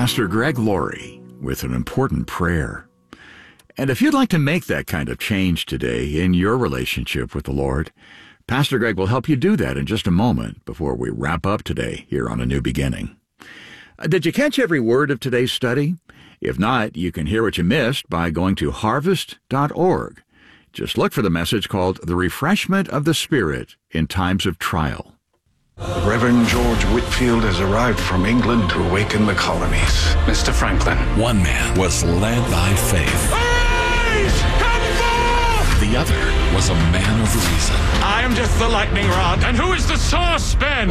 Pastor Greg Laurie with an important prayer. And if you'd like to make that kind of change today in your relationship with the Lord, Pastor Greg will help you do that in just a moment before we wrap up today here on A New Beginning. Did you catch every word of today's study? If not, you can hear what you missed by going to harvest.org. Just look for the message called The Refreshment of the Spirit in Times of Trial. Reverend George Whitefield has arrived from England to awaken the colonies. Mr. Franklin. One man was led by faith. Arise! Come forth! The other was a man of reason. I am just the lightning rod. And who is the saucepan?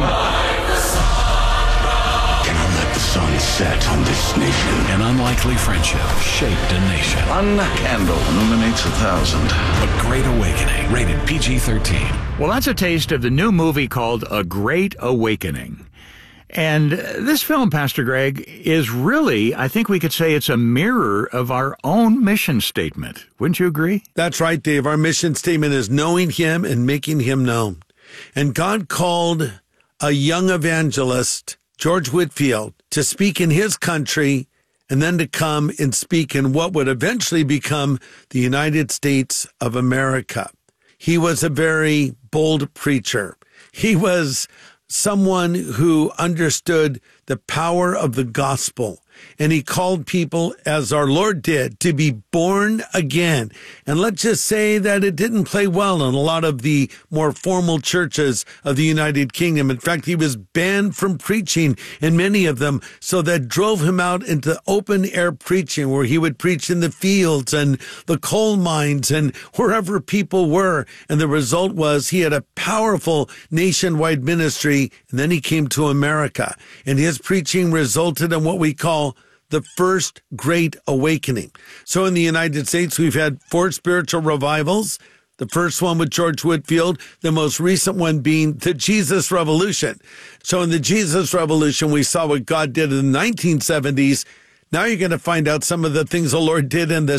Cannot let the sun set on this nation. An unlikely friendship shaped a nation. One candle illuminates 1,000. A Great Awakening, rated PG-13. Well, that's a taste of the new movie called A Great Awakening. And this film, Pastor Greg, is really, I think we could say it's a mirror of our own mission statement. Wouldn't you agree? That's right, Dave. Our mission statement is knowing Him and making Him known. And God called a young evangelist, George Whitefield, to speak in his country and then to come and speak in what would eventually become the United States of America. He was a very bold preacher. He was someone who understood the power of the gospel. And he called people, as our Lord did, to be born again. And let's just say that it didn't play well in a lot of the more formal churches of the United Kingdom. In fact, he was banned from preaching in many of them. So that drove him out into open air preaching, where he would preach in the fields and the coal mines and wherever people were. And the result was he had a powerful nationwide ministry. And then he came to America, and his preaching resulted in what we call the First Great Awakening. So in the United States, we've had 4 spiritual revivals. The first one with George Whitefield, the most recent one being the Jesus Revolution. So in the Jesus Revolution, we saw what God did in the 1970s. Now you're going to find out some of the things the Lord did in the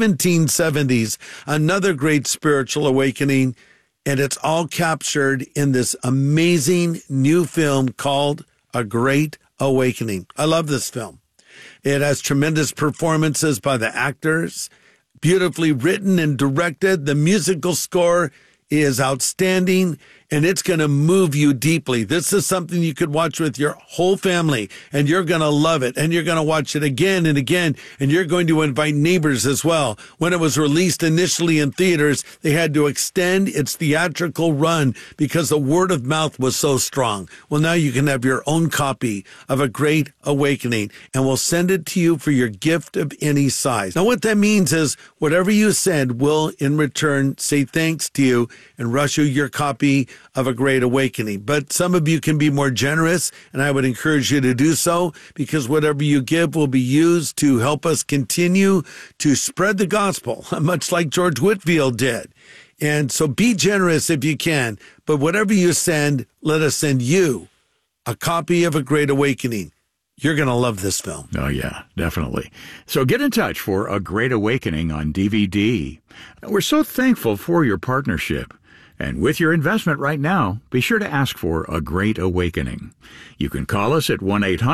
1770s, another great spiritual awakening. And it's all captured in this amazing new film called A Great Awakening. I love this film. It has tremendous performances by the actors, beautifully written and directed. The musical score is outstanding, and it's going to move you deeply. This is something you could watch with your whole family, and you're going to love it, and you're going to watch it again and again, and you're going to invite neighbors as well. When it was released initially in theaters, they had to extend its theatrical run because the word of mouth was so strong. Well, now you can have your own copy of A Great Awakening, and we'll send it to you for your gift of any size. Now, what that means is whatever you send will, in return, say thanks to you and rush you your copy of A Great Awakening. But some of you can be more generous, and I would encourage you to do so, because whatever you give will be used to help us continue to spread the gospel, much like George Whitefield did. And so be generous if you can, but whatever you send, let us send you a copy of A Great Awakening. You're going to love this film. Oh, yeah, definitely. So get in touch for A Great Awakening on DVD. We're so thankful for your partnership. And with your investment right now, be sure to ask for A Great Awakening. You can call us at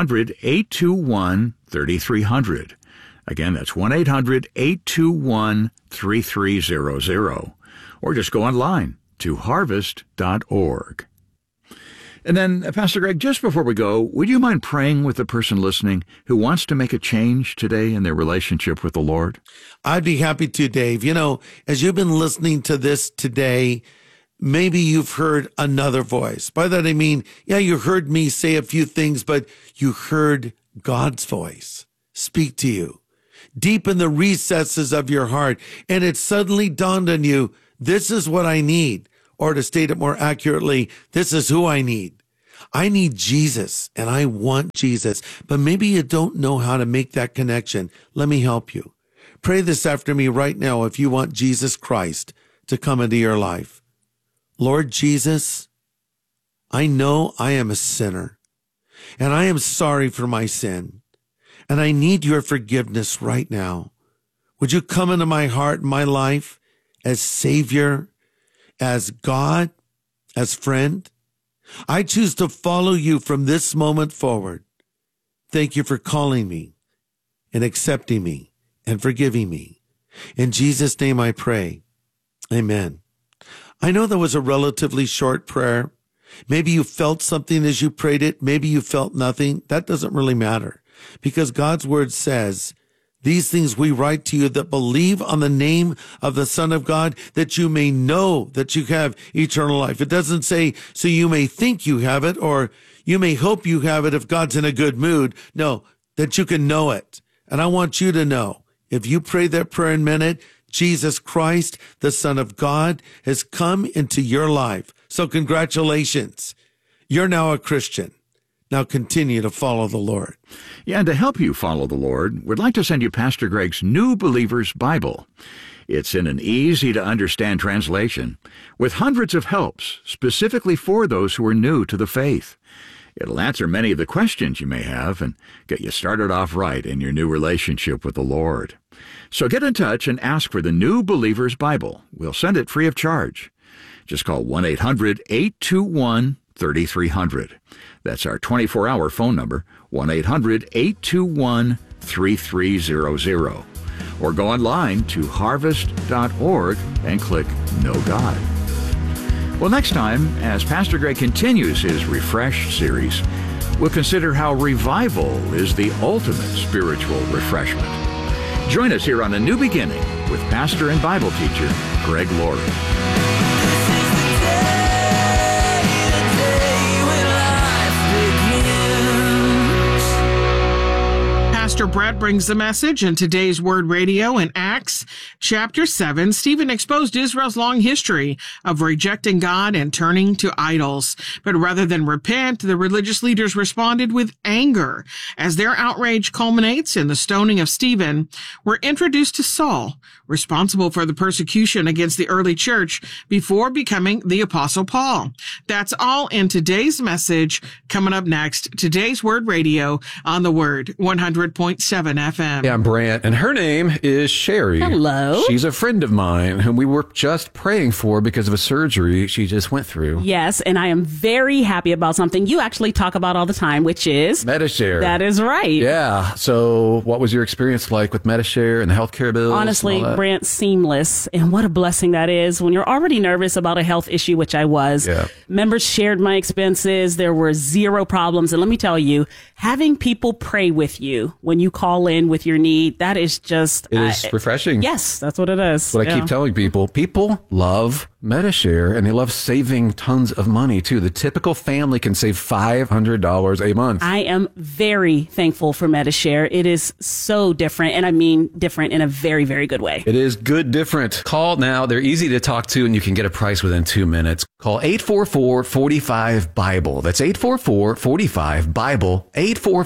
1-800-821-3300. Again, that's 1-800-821-3300. Or just go online to harvest.org. And then, Pastor Greg, just before we go, would you mind praying with the person listening who wants to make a change today in their relationship with the Lord? I'd be happy to, Dave. You know, as you've been listening to this today, maybe you've heard another voice. By that I mean, yeah, you heard me say a few things, but you heard God's voice speak to you deep in the recesses of your heart. And it suddenly dawned on you, this is what I need. Or to state it more accurately, this is who I need. I need Jesus, and I want Jesus. But maybe you don't know how to make that connection. Let me help you. Pray this after me right now if you want Jesus Christ to come into your life. Lord Jesus, I know I am a sinner, and I am sorry for my sin, and I need your forgiveness right now. Would you come into my heart and my life as Savior, as God, as friend? I choose to follow you from this moment forward. Thank you for calling me and accepting me and forgiving me. In Jesus' name I pray. Amen. I know that was a relatively short prayer. Maybe you felt something as you prayed it. Maybe you felt nothing. That doesn't really matter, because God's word says, these things we write to you that believe on the name of the Son of God, that you may know that you have eternal life. It doesn't say, so you may think you have it, or you may hope you have it if God's in a good mood. No, that you can know it. And I want you to know, if you pray that prayer and meant it, Jesus Christ, the Son of God, has come into your life. So congratulations. You're now a Christian. Now continue to follow the Lord. Yeah, and to help you follow the Lord, we'd like to send you Pastor Greg's New Believer's Bible. It's in an easy-to-understand translation with hundreds of helps specifically for those who are new to the faith. It'll answer many of the questions you may have and get you started off right in your new relationship with the Lord. So get in touch and ask for the New Believer's Bible. We'll send it free of charge. Just call 1-800-821-3300. That's our 24-hour phone number, 1-800-821-3300. Or go online to harvest.org and click Know God. Well, next time, as Pastor Greg continues his Refresh series, we'll consider how revival is the ultimate spiritual refreshment. Join us here on A New Beginning with pastor and Bible teacher Greg Laurie. Pastor Brett brings the message in today's Word Radio in Acts chapter 7. Stephen exposed Israel's long history of rejecting God and turning to idols. But rather than repent, the religious leaders responded with anger. As their outrage culminates in the stoning of Stephen, we're introduced to Saul, responsible for the persecution against the early church before becoming the Apostle Paul. That's all in today's message. Coming up next, today's Word Radio on the Word 100.7 FM. Yeah, I'm Brant, and her name is Sherry. Hello. She's a friend of mine whom we were just praying for because of a surgery she just went through. Yes, and I am very happy about something you actually talk about all the time, which is Medi-Share. That is right. Yeah. So what was your experience like with Medi-Share and the healthcare bills? Honestly, Brant, seamless. And what a blessing that is when you're already nervous about a health issue, which I was. Yeah. Members shared my expenses. There were zero problems. And let me tell you, having people pray with you when you call in with your need, that is just... It is refreshing. Yes, that's what it is. That's what I keep telling people. People love Medi-Share, and they love saving tons of money, too. The typical family can save $500 a month. I am very thankful for Medi-Share. It is so different, and I mean different in a very, very good way. It is good different. Call now. They're easy to talk to, and you can get a price within 2 minutes. Call 844-45-BIBLE. That's 844-45-BIBLE.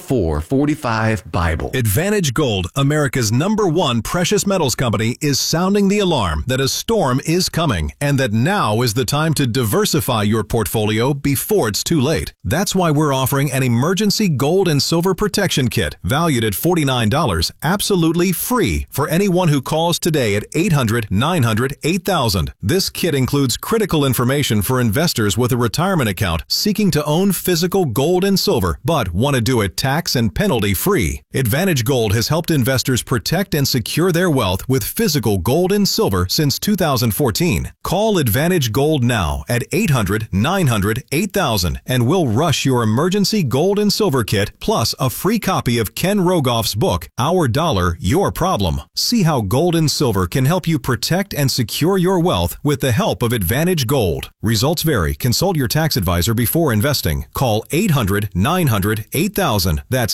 844-45-BIBLE. Advantage Gold, America's #1 precious metals company, is sounding the alarm that a storm is coming and that now is the time to diversify your portfolio before it's too late. That's why we're offering an emergency gold and silver protection kit valued at $49, absolutely free for anyone who calls today at 800-900-8000. This kit includes critical information for investors with a retirement account seeking to own physical gold and silver, but want to do it tax and penalty free. Advantage Gold has helped investors protect and secure their wealth with physical gold and silver since 2014. Call Advantage Gold now at 800-900-8000 and we'll rush your emergency gold and silver kit plus a free copy of Ken Rogoff's book, Our Dollar, Your Problem. See how gold and silver can help you protect and secure your wealth with the help of Advantage Gold. Results vary. Consult your tax advisor before investing. Call 800-900-8000. That's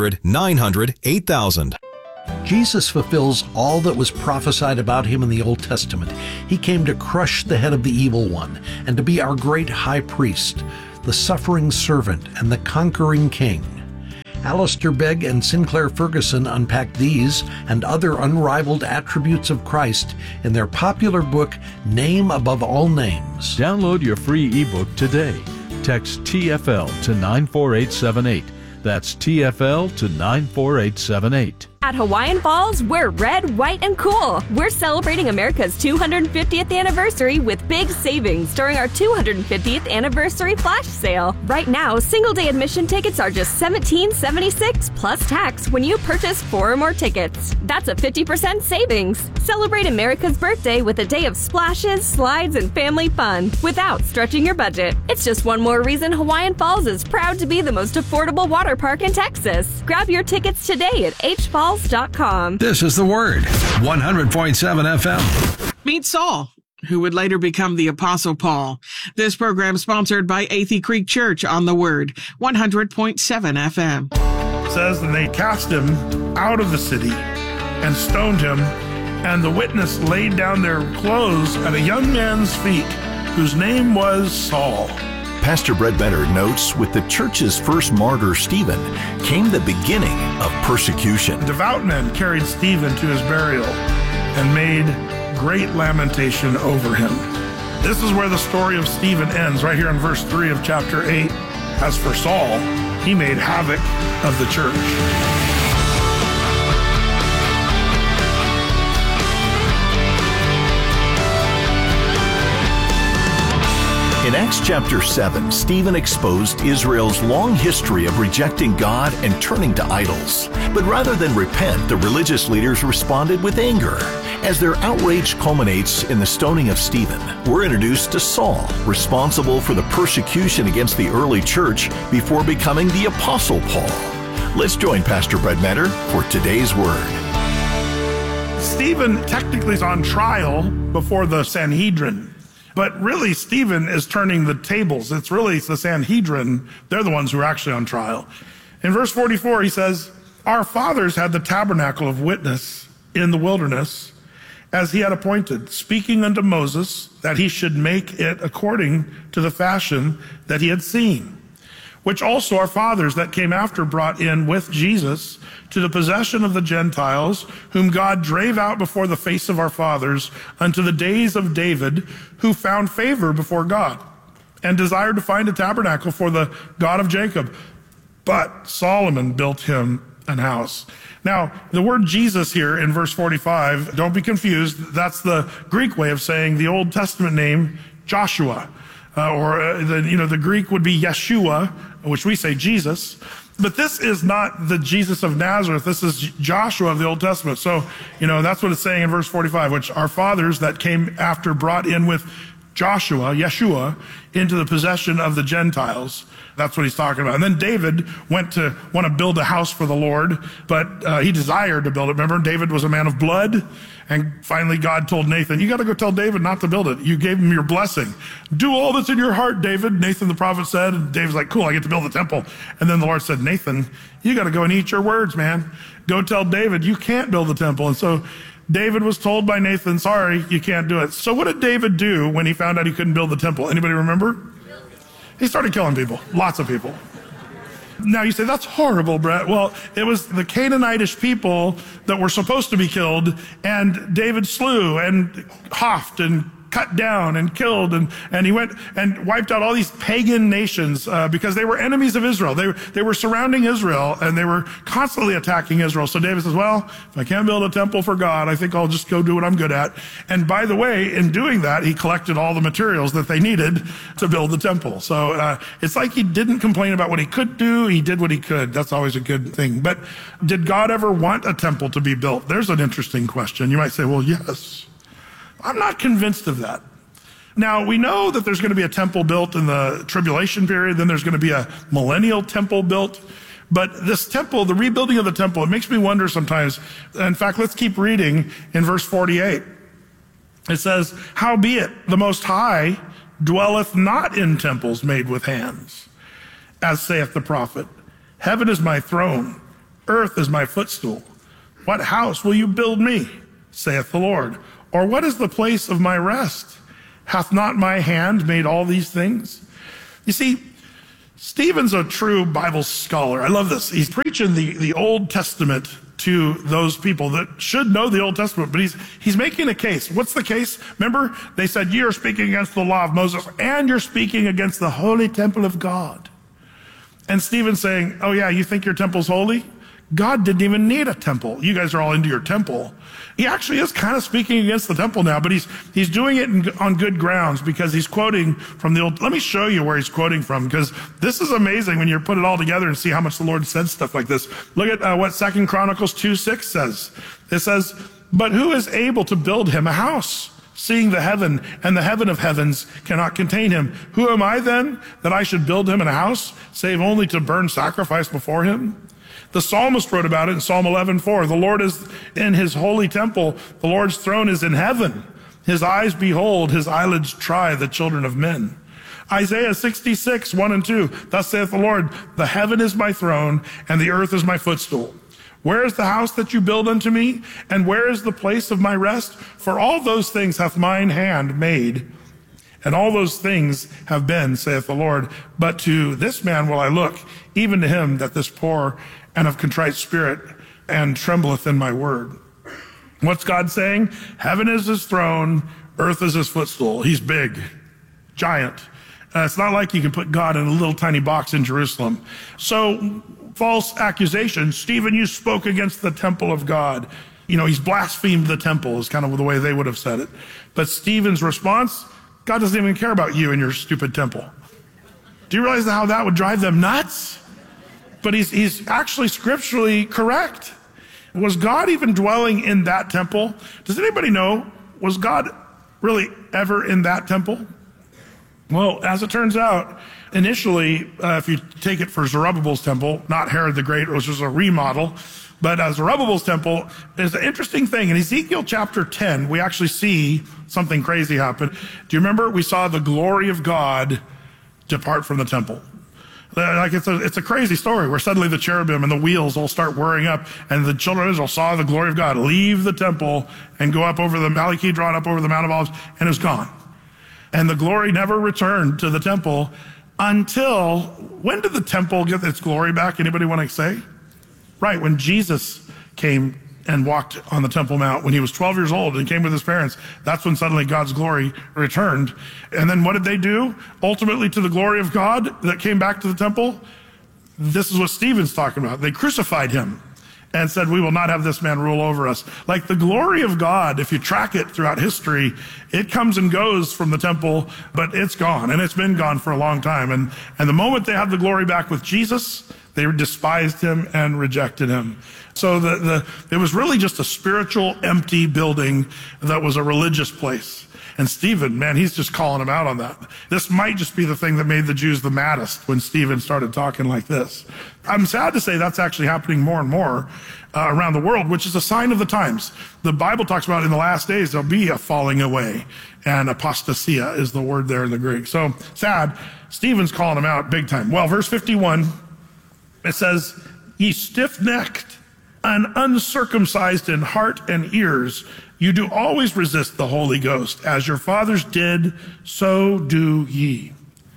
800-900-8000. Jesus fulfills all that was prophesied about him in the Old Testament. He came to crush the head of the evil one and to be our great high priest, the suffering servant and the conquering king. Alistair Begg and Sinclair Ferguson unpack these and other unrivaled attributes of Christ in their popular book, Name Above All Names. Download your free ebook today. Text TFL to 94878. That's TFL to 94878. At Hawaiian Falls, we're red, white, and cool. We're celebrating America's 250th anniversary with big savings during our 250th anniversary flash sale. Right now, single-day admission tickets are just $17.76 plus tax when you purchase 4 or more tickets. That's a 50% savings. Celebrate America's birthday with a day of splashes, slides, and family fun without stretching your budget. It's just one more reason Hawaiian Falls is proud to be the most affordable water park in Texas. Grab your tickets today at hfalls.com. This is The Word, 100.7 FM. Meet Saul, who would later become the Apostle Paul. This program sponsored by Athey Creek Church on The Word, 100.7 FM. It says, and they cast him out of the city and stoned him, and the witness laid down their clothes at a young man's feet, whose name was Saul. Pastor Brett Bender notes, with the church's first martyr, Stephen, came the beginning of persecution. Devout men carried Stephen to his burial and made great lamentation over him. This is where the story of Stephen ends, right here in verse 3 of chapter 8. As for Saul, he made havoc of the church. In Acts chapter 7, Stephen exposed Israel's long history of rejecting God and turning to idols. But rather than repent, the religious leaders responded with anger. As their outrage culminates in the stoning of Stephen, we're introduced to Saul, responsible for the persecution against the early church before becoming the Apostle Paul. Let's join Pastor Brett Bender for today's Word. Stephen technically is on trial before the Sanhedrin. But really, Stephen is turning the tables. It's really the Sanhedrin. They're the ones who are actually on trial. In verse 44, he says, our fathers had the tabernacle of witness in the wilderness, as he had appointed, speaking unto Moses that he should make it according to the fashion that he had seen, which also our fathers that came after brought in with Jesus to the possession of the Gentiles, whom God drave out before the face of our fathers unto the days of David, who found favor before God and desired to find a tabernacle for the God of Jacob. But Solomon built him an house. Now, the word Jesus here in verse 45, don't be confused. That's the Greek way of saying the Old Testament name Joshua. The Greek would be Yeshua, which we say Jesus. But this is not the Jesus of Nazareth. This is Joshua of the Old Testament. So, that's what it's saying in verse 45, which our fathers that came after brought in with Joshua, Yeshua, into the possession of the Gentiles. That's what he's talking about. And then David want to build a house for the Lord, but he desired to build it. Remember, David was a man of blood. And finally, God told Nathan, you got to go tell David not to build it. You gave him your blessing. Do all that's in your heart, David, Nathan the prophet said. And David's like, cool, I get to build the temple. And then the Lord said, Nathan, you got to go and eat your words, man. Go tell David you can't build the temple. And so David was told by Nathan, sorry, you can't do it. So what did David do when he found out he couldn't build the temple? Anybody remember? He started killing people, lots of people. Now you say, that's horrible, Brett. Well, it was the Canaanitish people that were supposed to be killed, and David slew and houghed and cut down and killed, and he went and wiped out all these pagan nations because they were enemies of Israel. They were surrounding Israel, and they were constantly attacking Israel. So David says, well, if I can't build a temple for God, I think I'll just go do what I'm good at. And by the way, in doing that, he collected all the materials that they needed to build the temple. So it's like he didn't complain about what he could do. He did what he could. That's always a good thing. But did God ever want a temple to be built? There's an interesting question. You might say, well, yes. I'm not convinced of that. Now, we know that there's going to be a temple built in the tribulation period, then there's going to be a millennial temple built. But this temple, the rebuilding of the temple, it makes me wonder sometimes. In fact, let's keep reading in verse 48. It says, howbeit the Most High dwelleth not in temples made with hands, as saith the prophet. Heaven is my throne, earth is my footstool. What house will you build me, saith the Lord? Or what is the place of my rest? Hath not my hand made all these things? You see, Stephen's a true Bible scholar. I love this. He's preaching the Old Testament to those people that should know the Old Testament, but he's making a case. What's the case? Remember, they said, you are speaking against the law of Moses, and you're speaking against the holy temple of God. And Stephen's saying, oh yeah, you think your temple's holy? God didn't even need a temple. You guys are all into your temple. He actually is kind of speaking against the temple now, but he's doing it on good grounds because he's quoting from the old. Let me show you where he's quoting from, because this is amazing when you put it all together and see how much the Lord said stuff like this. Look at what 2 Chronicles 2:6 says. It says, "But who is able to build him a house, seeing the heaven and the heaven of heavens cannot contain him? Who am I then that I should build him a house, save only to burn sacrifice before him?" The psalmist wrote about it in Psalm 11:4. "The Lord is in his holy temple. The Lord's throne is in heaven. His eyes behold, his eyelids try the children of men." Isaiah 66:1 and 2. "Thus saith the Lord, the heaven is my throne, and the earth is my footstool. Where is the house that you build unto me? And where is the place of my rest? For all those things hath mine hand made, and all those things have been, saith the Lord. But to this man will I look, even to him that is poor and of contrite spirit, and trembleth in my word." What's God saying? Heaven is his throne, earth is his footstool. He's big, giant. It's not like you can put God in a little tiny box in Jerusalem. So, false accusation. Stephen, you spoke against the temple of God. He's blasphemed the temple is kind of the way they would have said it. But Stephen's response, God doesn't even care about you and your stupid temple. Do you realize how that would drive them nuts? But he's actually scripturally correct. Was God even dwelling in that temple? Does anybody know, was God really ever in that temple? Well, as it turns out, initially, if you take it for Zerubbabel's temple, not Herod the Great, which was a remodel, but Zerubbabel's temple is an interesting thing. In Ezekiel chapter 10, we actually see something crazy happen. Do you remember? We saw the glory of God depart from the temple. Like it's a crazy story where suddenly the cherubim and the wheels all start whirring up, and the children of Israel saw the glory of God leave the temple and go up over the Valley Kidron, up over the Mount of Olives, and it was gone. And the glory never returned to the temple until, when did the temple get its glory back? Anybody want to say? Right, when Jesus came and walked on the Temple Mount when he was 12 years old and came with his parents. That's when suddenly God's glory returned. And then what did they do? Ultimately, to the glory of God that came back to the temple, this is what Stephen's talking about. They crucified him and said, we will not have this man rule over us. Like the glory of God, if you track it throughout history, it comes and goes from the temple, but it's gone, and it's been gone for a long time. And the moment they had the glory back with Jesus, they despised him and rejected him. So it was really just a spiritual, empty building that was a religious place. And Stephen, man, he's just calling him out on that. This might just be the thing that made the Jews the maddest when Stephen started talking like this. I'm sad to say that's actually happening more and more around the world, which is a sign of the times. The Bible talks about in the last days there'll be a falling away, and apostasia is the word there in the Greek. So sad. Stephen's calling him out big time. Well, verse 51, it says, ye stiff-necked and uncircumcised in heart and ears, you do always resist the Holy Ghost. As your fathers did, so do ye.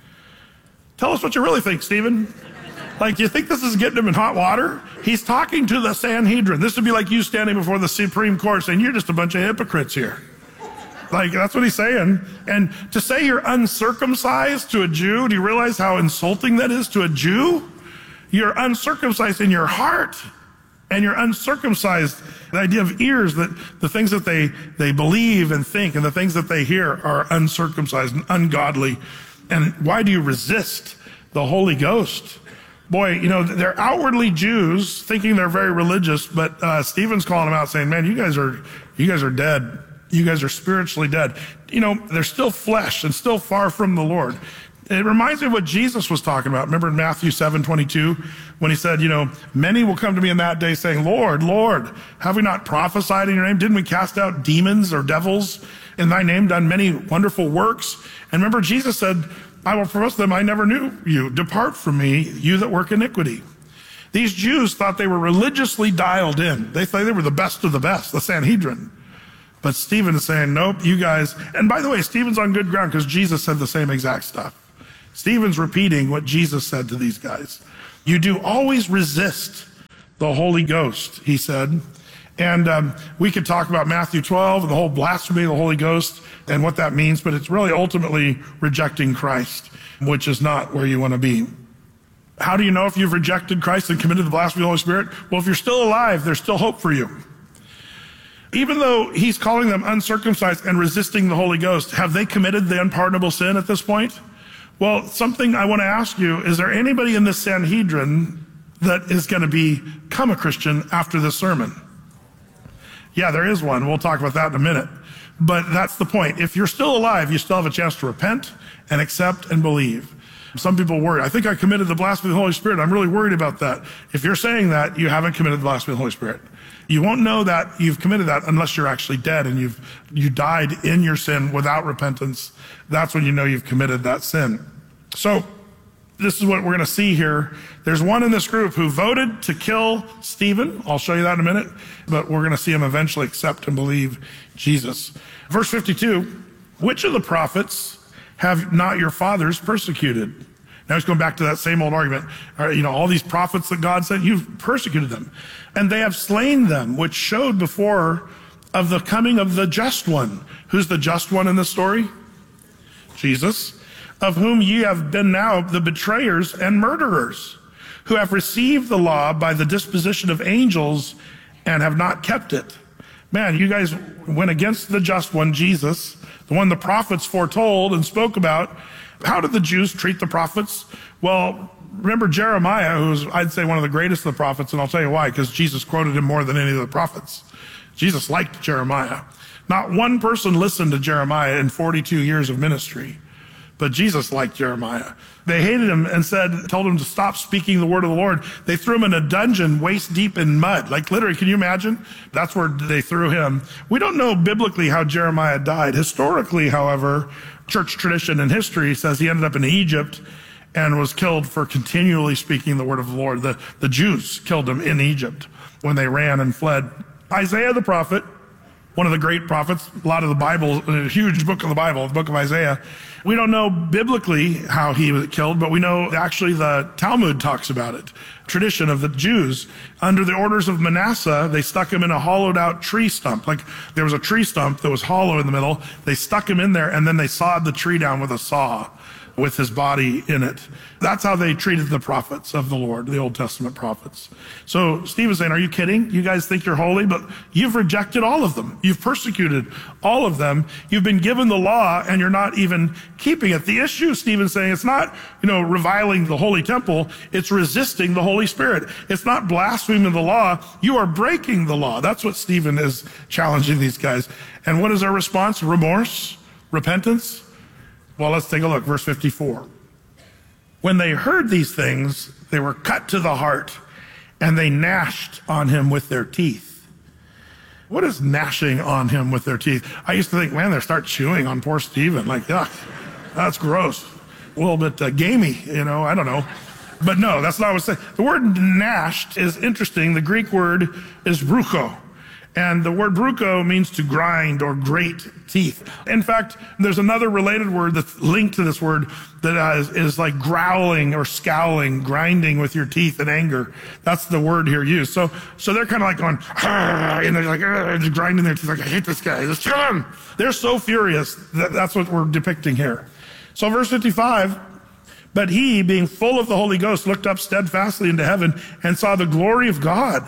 Tell us what you really think, Stephen. Like, do you think this is getting him in hot water? He's talking to the Sanhedrin. This would be like you standing before the Supreme Court saying, you're just a bunch of hypocrites here. Like, that's what he's saying. And to say you're uncircumcised to a Jew, do you realize how insulting that is to a Jew? You're uncircumcised in your heart. And you're uncircumcised. The idea of ears, that the things that they believe and think and the things that they hear are uncircumcised and ungodly. And why do you resist the Holy Ghost? Boy, they're outwardly Jews, thinking they're very religious, but Stephen's calling them out saying, man, you guys are dead. You guys are spiritually dead. They're still flesh and still far from the Lord. It reminds me of what Jesus was talking about. Remember in Matthew 7:22, when he said, many will come to me in that day saying, Lord, Lord, have we not prophesied in your name? Didn't we cast out demons or devils in thy name, done many wonderful works? And remember, Jesus said, I will profess them, I never knew you. Depart from me, you that work iniquity. These Jews thought they were religiously dialed in. They thought they were the best of the best, the Sanhedrin. But Stephen is saying, nope, you guys. And by the way, Stephen's on good ground because Jesus said the same exact stuff. Stephen's repeating what Jesus said to these guys. You do always resist the Holy Ghost, he said. And we could talk about Matthew 12 and the whole blasphemy of the Holy Ghost and what that means, but it's really ultimately rejecting Christ, which is not where you want to be. How do you know if you've rejected Christ and committed the blasphemy of the Holy Spirit? Well, if you're still alive, there's still hope for you. Even though he's calling them uncircumcised and resisting the Holy Ghost, have they committed the unpardonable sin at this point? Well, something I want to ask you, is there anybody in this Sanhedrin that is going to become a Christian after this sermon? Yeah, there is one. We'll talk about that in a minute. But that's the point. If you're still alive, you still have a chance to repent and accept and believe. Some people worry, I think I committed the blasphemy of the Holy Spirit. I'm really worried about that. If you're saying that, you haven't committed the blasphemy of the Holy Spirit. You won't know that you've committed that unless you're actually dead and you died in your sin without repentance. That's when you know you've committed that sin. So this is what we're going to see here. There's one in this group who voted to kill Stephen. I'll show you that in a minute. But we're going to see him eventually accept and believe Jesus. Verse 52, which of the prophets have not your fathers persecuted? Now he's going back to that same old argument. All these prophets that God sent, you've persecuted them. And they have slain them, which showed before of the coming of the just one. Who's the just one in this story? Jesus. Of whom ye have been now the betrayers and murderers, who have received the law by the disposition of angels and have not kept it. Man, you guys went against the just one, Jesus, the one the prophets foretold and spoke about. How did the Jews treat the prophets? Well, remember Jeremiah, who's, I'd say, one of the greatest of the prophets, and I'll tell you why, because Jesus quoted him more than any of the prophets. Jesus liked Jeremiah. Not one person listened to Jeremiah in 42 years of ministry, but Jesus liked Jeremiah. They hated him and told him to stop speaking the word of the Lord. They threw him in a dungeon waist deep in mud. Like literally, can you imagine? That's where they threw him. We don't know biblically how Jeremiah died. Historically, however, church tradition and history says he ended up in Egypt and was killed for continually speaking the word of the Lord. The Jews killed him in Egypt when they ran and fled. Isaiah the prophet, one of the great prophets, a lot of the Bible, a huge book of the Bible, the book of Isaiah. We don't know biblically how he was killed, but we know actually the Talmud talks about it. Tradition of the Jews. Under the orders of Manasseh, they stuck him in a hollowed out tree stump. Like there was a tree stump that was hollow in the middle. They stuck him in there and then they sawed the tree down with a saw with his body in it. That's how they treated the prophets of the Lord, the Old Testament prophets. So Stephen's saying, are you kidding? You guys think you're holy, but you've rejected all of them. You've persecuted all of them. You've been given the law and you're not even keeping it. The issue, Stephen's saying, it's not, reviling the holy temple. It's resisting the Holy Spirit. It's not blaspheming the law. You are breaking the law. That's what Stephen is challenging these guys. And what is their response? Remorse? Repentance? Well, let's take a look. Verse 54. When they heard these things, they were cut to the heart, and they gnashed on him with their teeth. What is gnashing on him with their teeth? I used to think, man, they start chewing on poor Stephen. Like, yuck, that's gross. A little bit gamey, I don't know. But no, that's not what it's saying. The word gnashed is interesting. The Greek word is brucho. And the word brucho means to grind or grate teeth. In fact, there's another related word that's linked to this word that is like growling or scowling, grinding with your teeth in anger. That's the word here used. So they're kind of like going, and they're like, just grinding their teeth, like, I hate this guy. Let's kill him. They're so furious. That's what we're depicting here. So verse 55, but he, being full of the Holy Ghost, looked up steadfastly into heaven and saw the glory of God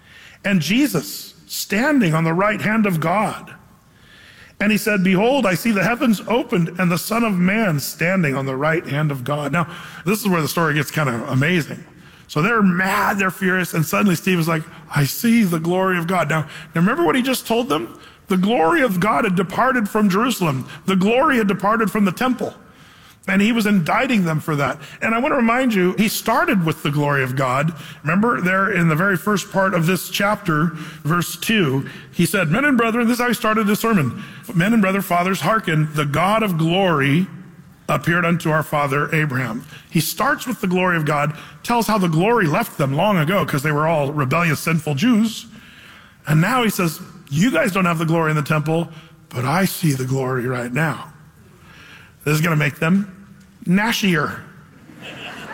and Jesus standing on the right hand of God. And he said, behold, I see the heavens opened and the Son of Man standing on the right hand of God. Now, this is where the story gets kind of amazing. So they're mad, they're furious, and suddenly Stephen's like, I see the glory of God. Now remember what he just told them? The glory of God had departed from Jerusalem. The glory had departed from the temple. And he was indicting them for that. And I want to remind you, he started with the glory of God. Remember there in the very first part of this chapter, verse 2, he said, men and brethren, this is how he started his sermon. Men and brother, fathers, hearken, the God of glory appeared unto our father Abraham. He starts with the glory of God, tells how the glory left them long ago because they were all rebellious, sinful Jews. And now he says, you guys don't have the glory in the temple, but I see the glory right now. This is going to make them gnashier.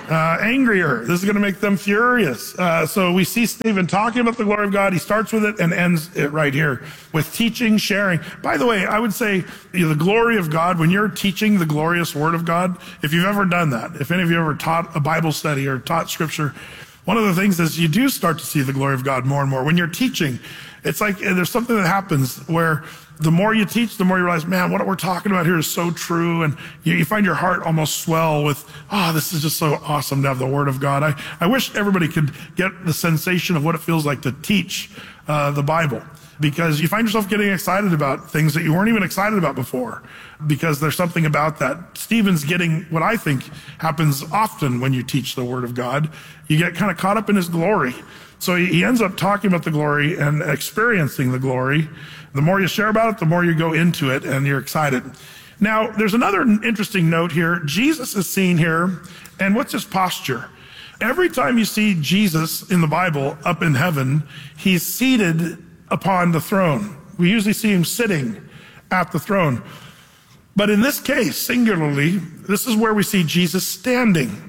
angrier. This is going to make them furious. So we see Stephen talking about the glory of God. He starts with it and ends it right here with teaching, sharing. By the way, I would say the glory of God, when you're teaching the glorious word of God, if you've ever done that, if any of you ever taught a Bible study or taught scripture, one of the things is you do start to see the glory of God more and more. When you're teaching, it's like there's something that happens where the more you teach, the more you realize, man, what we're talking about here is so true. And you find your heart almost swell with, this is just so awesome to have the word of God. I wish everybody could get the sensation of what it feels like to teach the Bible, because you find yourself getting excited about things that you weren't even excited about before, because there's something about that. Stephen's getting what I think happens often when you teach the word of God. You get kind of caught up in his glory. So he ends up talking about the glory and experiencing the glory. The more you share about it, the more you go into it and you're excited. Now, there's another interesting note here. Jesus is seen here, and what's his posture? Every time you see Jesus in the Bible up in heaven, he's seated upon the throne. We usually see him sitting at the throne. But in this case, singularly, this is where we see Jesus standing.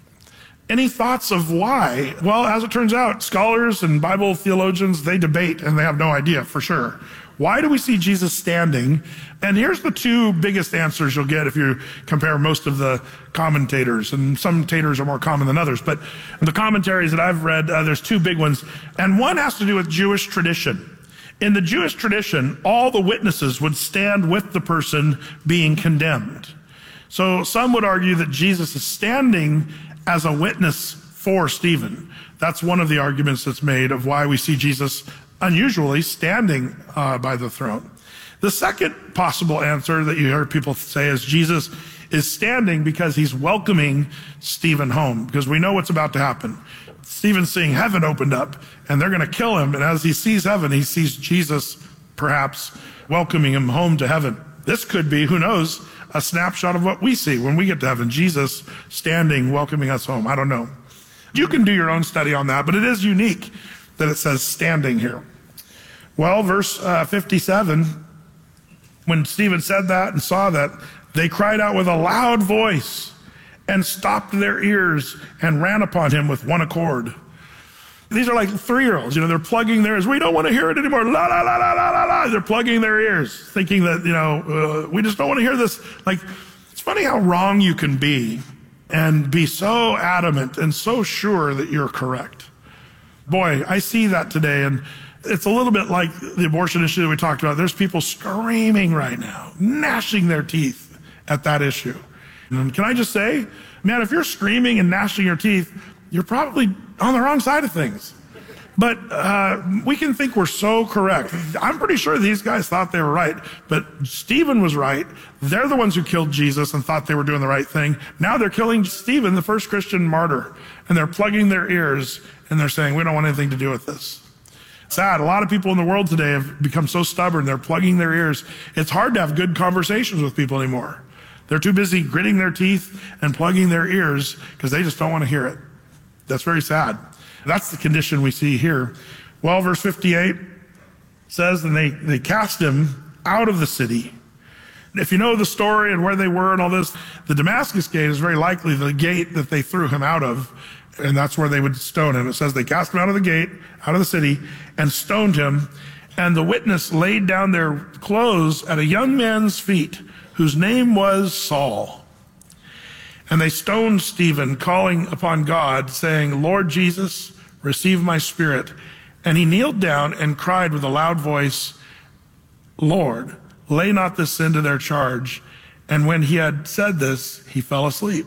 Any thoughts of why? Well, as it turns out, scholars and Bible theologians, they debate and they have no idea for sure. Why do we see Jesus standing? And here's the two biggest answers you'll get if you compare most of the commentators. And some taters are more common than others. But the commentaries that I've read, there's two big ones. And one has to do with Jewish tradition. In the Jewish tradition, all the witnesses would stand with the person being condemned. So some would argue that Jesus is standing as a witness for Stephen. That's one of the arguments that's made of why we see Jesus unusually standing by the throne. The second possible answer that you hear people say is Jesus is standing because he's welcoming Stephen home, because we know what's about to happen. Stephen's seeing heaven opened up, and they're going to kill him. And as he sees heaven, he sees Jesus perhaps welcoming him home to heaven. This could be, who knows, a snapshot of what we see when we get to heaven. Jesus standing, welcoming us home. I don't know. You can do your own study on that, but it is unique that it says standing here. Well, verse 57, when Stephen said that and saw that, they cried out with a loud voice and stopped their ears and ran upon him with one accord. These are like 3-year-olds, they're plugging their ears. We don't want to hear it anymore. La, la, la, la, la, la, la. They're plugging their ears, thinking that, we just don't want to hear this. Like, it's funny how wrong you can be and be so adamant and so sure that you're correct. Boy, I see that today, and it's a little bit like the abortion issue that we talked about. There's people screaming right now, gnashing their teeth at that issue. And can I just say, man, if you're screaming and gnashing your teeth, you're probably on the wrong side of things. But we can think we're so correct. I'm pretty sure these guys thought they were right, but Stephen was right. They're the ones who killed Jesus and thought they were doing the right thing. Now they're killing Stephen, the first Christian martyr, and they're plugging their ears and they're saying, we don't want anything to do with this. Sad. A lot of people in the world today have become so stubborn. They're plugging their ears. It's hard to have good conversations with people anymore. They're too busy gritting their teeth and plugging their ears because they just don't want to hear it. That's very sad. That's the condition we see here. Well, verse 58 says, and they cast him out of the city. If you know the story and where they were and all this, the Damascus gate is very likely the gate that they threw him out of, and that's where they would stone him. It says they cast him out of the gate, out of the city, and stoned him. And the witness laid down their clothes at a young man's feet, whose name was Saul. And they stoned Stephen, calling upon God, saying, Lord Jesus, receive my spirit. And he kneeled down and cried with a loud voice, Lord, lay not this sin to their charge. And when he had said this, he fell asleep.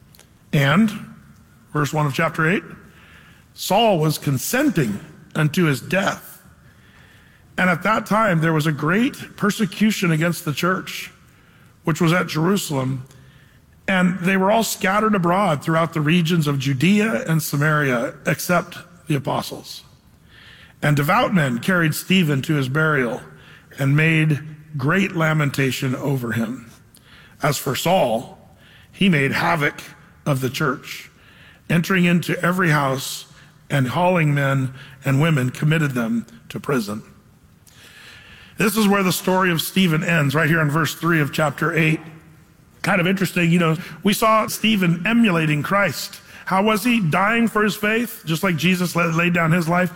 And, verse 1 of chapter 8, Saul was consenting unto his death. And at that time there was a great persecution against the church, which was at Jerusalem. And they were all scattered abroad throughout the regions of Judea and Samaria, except the apostles. And devout men carried Stephen to his burial and made great lamentation over him. As for Saul, he made havoc of the church, entering into every house and hauling men and women, committed them to prison. This is where the story of Stephen ends, right here in verse 3 of chapter 8. Kind of interesting, we saw Stephen emulating Christ. How was he dying for his faith? Just like Jesus laid down his life.